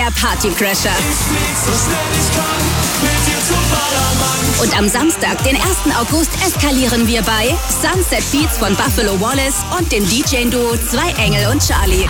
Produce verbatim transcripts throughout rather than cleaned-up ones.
Der Partycrasher. Und am Samstag, den ersten August, eskalieren wir bei Sunset Beats von Buffalo Wallace und dem D J-Duo Zwei Engel und Charlie.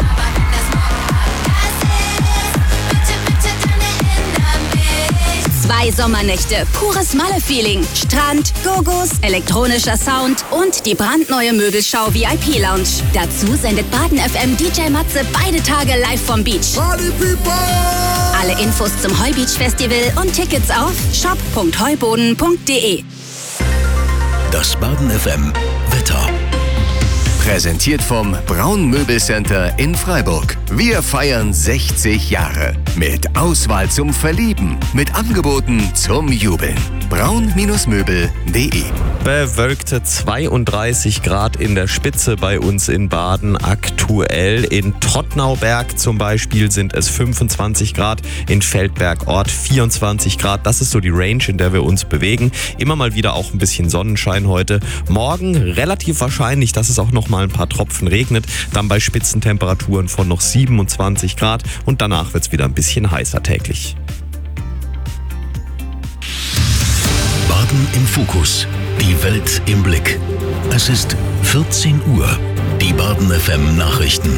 Zwei Sommernächte, pures Malle-Feeling, Strand, Gogos, elektronischer Sound und die brandneue Möbelschau V I P-Lounge. Dazu sendet Baden F M D J Matze beide Tage live vom Beach. Party People! Alle Infos zum Heubeach Festival und Tickets auf shop punkt heuboden punkt de. Das Baden F M Wetter. Präsentiert vom Braun Möbelcenter in Freiburg. Wir feiern sechzig Jahre. Mit Auswahl zum Verlieben. Mit Angeboten zum Jubeln. braun Möbel punkt de. Bewölkte zweiunddreißig Grad in der Spitze bei uns in Baden aktuell. In Tottnauberg zum Beispiel sind es fünfundzwanzig Grad, in Feldberg-Ort vierundzwanzig Grad. Das ist so die Range, in der wir uns bewegen. Immer mal wieder auch ein bisschen Sonnenschein heute. Morgen relativ wahrscheinlich, dass es auch noch mal ein paar Tropfen regnet. Dann bei Spitzentemperaturen von noch siebenundzwanzig Grad und danach wird es wieder ein bisschen heißer täglich. Baden im Fokus. Die Welt im Blick. Es ist vierzehn Uhr. Die Baden F M Nachrichten.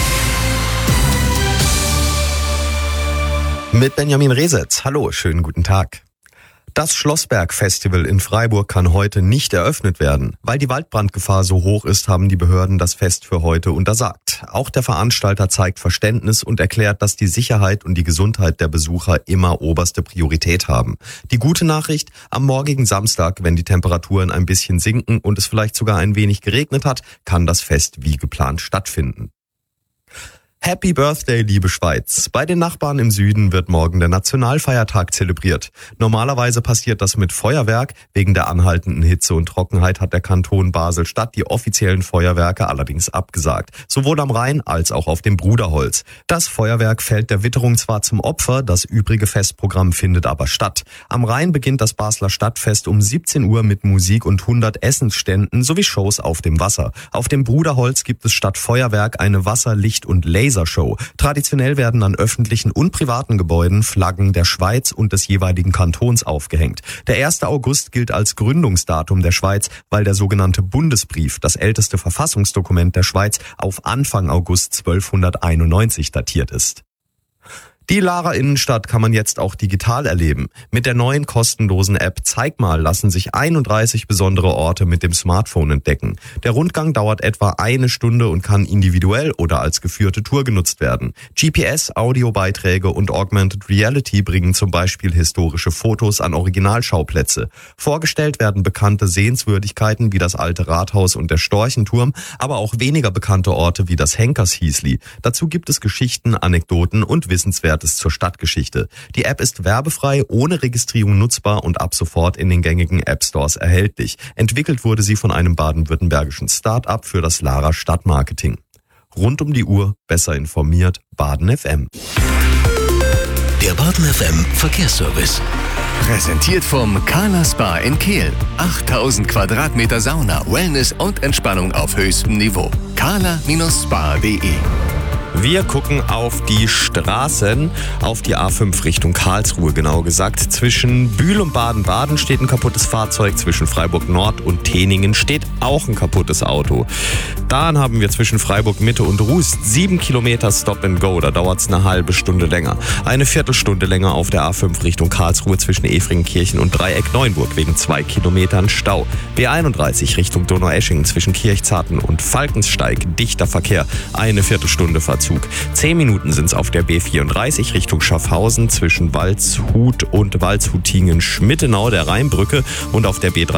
Mit Benjamin Resetz. Hallo, schönen guten Tag. Das Schlossberg-Festival in Freiburg kann heute nicht eröffnet werden. Weil die Waldbrandgefahr so hoch ist, haben die Behörden das Fest für heute untersagt. Auch der Veranstalter zeigt Verständnis und erklärt, dass die Sicherheit und die Gesundheit der Besucher immer oberste Priorität haben. Die gute Nachricht: Am morgigen Samstag, wenn die Temperaturen ein bisschen sinken und es vielleicht sogar ein wenig geregnet hat, kann das Fest wie geplant stattfinden. Happy Birthday, liebe Schweiz. Bei den Nachbarn im Süden wird morgen der Nationalfeiertag zelebriert. Normalerweise passiert das mit Feuerwerk. Wegen der anhaltenden Hitze und Trockenheit hat der Kanton Basel-Stadt die offiziellen Feuerwerke allerdings abgesagt. Sowohl am Rhein als auch auf dem Bruderholz. Das Feuerwerk fällt der Witterung zwar zum Opfer, das übrige Festprogramm findet aber statt. Am Rhein beginnt das Basler Stadtfest um siebzehn Uhr mit Musik und hundert Essensständen sowie Shows auf dem Wasser. Auf dem Bruderholz gibt es statt Feuerwerk eine Wasser-, Licht- und Laser Show. Traditionell werden an öffentlichen und privaten Gebäuden Flaggen der Schweiz und des jeweiligen Kantons aufgehängt. Der erste August gilt als Gründungsdatum der Schweiz, weil der sogenannte Bundesbrief, das älteste Verfassungsdokument der Schweiz, auf Anfang August zwölfhunderteinundneunzig datiert ist. Die Lahrer Innenstadt kann man jetzt auch digital erleben. Mit der neuen kostenlosen App Zeig mal lassen sich einunddreißig besondere Orte mit dem Smartphone entdecken. Der Rundgang dauert etwa eine Stunde und kann individuell oder als geführte Tour genutzt werden. G P S, Audiobeiträge und Augmented Reality bringen zum Beispiel historische Fotos an Originalschauplätze. Vorgestellt werden bekannte Sehenswürdigkeiten wie das alte Rathaus und der Storchenturm, aber auch weniger bekannte Orte wie das Henkershäusli. Dazu gibt es Geschichten, Anekdoten und Wissenswertes zur Stadtgeschichte. Die App ist werbefrei, ohne Registrierung nutzbar und ab sofort in den gängigen App-Stores erhältlich. Entwickelt wurde sie von einem baden-württembergischen Start-up für das Lahrer Stadtmarketing. Rund um die Uhr, besser informiert, Baden F M. Der Baden F M Verkehrsservice. Präsentiert vom Carla Spa in Kehl. achttausend Quadratmeter Sauna, Wellness und Entspannung auf höchstem Niveau. carla Spa punkt de. Wir gucken auf die Straßen, auf die A fünf Richtung Karlsruhe genau gesagt. Zwischen Bühl und Baden-Baden steht ein kaputtes Fahrzeug, zwischen Freiburg Nord und Teningen steht auch ein kaputtes Auto. Dann haben wir zwischen Freiburg Mitte und Rust sieben Kilometer Stop and Go, da dauert es eine halbe Stunde länger. Eine Viertelstunde länger auf der A fünf Richtung Karlsruhe zwischen Efringenkirchen und Dreieck Neuenburg wegen zwei Kilometern Stau. B einunddreißig Richtung Donaueschingen zwischen Kirchzarten und Falkensteig, dichter Verkehr, eine Viertelstunde Verzug. Zehn Minuten sind es auf der B vierunddreißig Richtung Schaffhausen zwischen Waldshut und Waldshutingen-Schmittenau, der Rheinbrücke, und auf der B